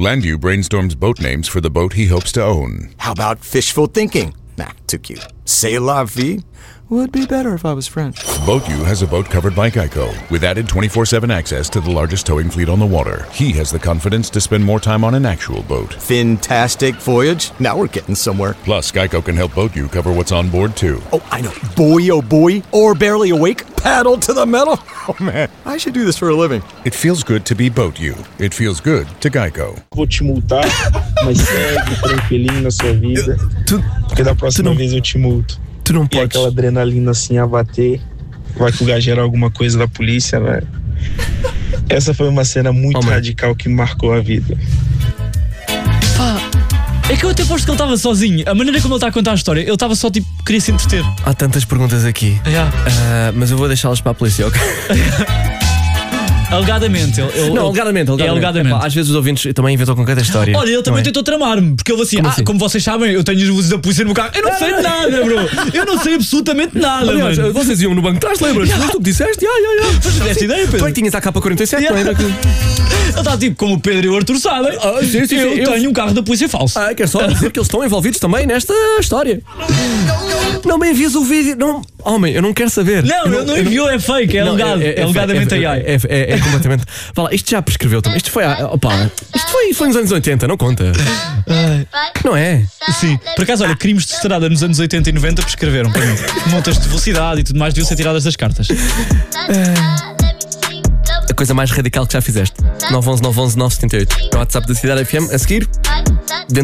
Landu brainstorms boat names for the boat he hopes to own. How about fishful thinking? Nah, too cute. C'est la vie would be better if I was French. BoatU has a boat covered by Geico, with added 24/7 access to the largest towing fleet on the water. He has the confidence to spend more time on an actual boat. Fantastic voyage. Now we're getting somewhere. Plus, Geico can help BoatU cover what's on board, too. Oh, I know. Buoy, oh buoy, or barely awake, paddle to the metal. Oh, man, I should do this for a living. It feels good to be BoatU. It feels good to Geico. Vou te multar, mas segue tranquilinho na sua vida. Porque da próxima vez eu te multo. Tu não E podes. aquela adrenalina assim a bater. Vai que o gajo era alguma coisa da polícia, velho. Essa foi uma cena muito radical que me marcou a vida. Pá, é que eu até aposto que ele estava sozinho. A maneira como ele está a contar a história, ele estava só tipo, queria se entreter. Há tantas perguntas aqui. Mas eu vou deixá-las para a polícia, ok? Alegadamente. Alegadamente. Alegadamente. Epá, às vezes os ouvintes também inventam com cada história. Olha, ele também tentou tramar-me, porque ele assim, como vocês sabem, eu tenho os luzes da polícia no meu carro. Eu não sei nada, bro. Eu não sei absolutamente nada, Aliás, mano. vocês iam no banco de trás, lembras? Tu que disseste? Mas deste ideia, Pedro. Tu é que tinhas a capa 47, não era? Ele está tipo como o Pedro e o Arthur sabem. Sim. Eu tenho um carro da polícia falso. Quero só dizer que eles estão envolvidos também nesta história. Não me envies o vídeo. Não, homem, eu não quero saber. Não, não enviou, é fake, é alegado. É alegadamente AI. É completamente. Vá lá, isto já prescreveu também. Isto foi. Isto foi nos anos 80, não conta. Não é? Sim. Por acaso, olha, crimes de estrada nos anos 80 e 90 prescreveram para mim. Montas de velocidade e tudo mais deviam ser tiradas das cartas. A coisa mais radical que já fizeste. 911 911 978. No WhatsApp da Cidade FM. A seguir.